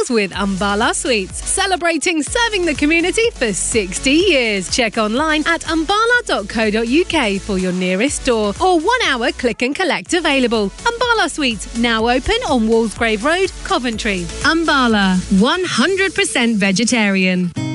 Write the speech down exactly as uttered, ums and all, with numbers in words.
meals with Umbala Sweets, celebrating serving the community for sixty years. Check online at umbala dot co dot uk for your nearest store or one hour click and collect available. Umbala Sweets, now open on Walsgrave Road, Coventry. Umbala, one hundred percent vegetarian.